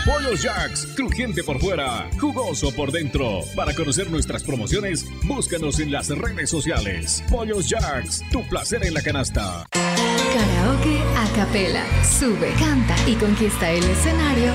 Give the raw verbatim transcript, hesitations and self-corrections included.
Pollos Jacks, crujiente por fuera, jugoso por dentro. Para conocer nuestras promociones, búscanos en las redes sociales. Pollos Jacks, tu placer en la canasta. Karaoke a capela. Sube, canta y conquista el escenario